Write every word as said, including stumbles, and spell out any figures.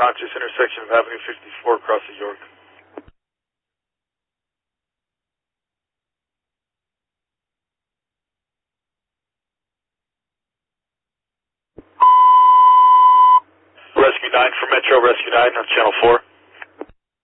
unconscious, intersection of Avenue fifty-four, across the York. Rescue nine for Metro, Rescue nine on channel four.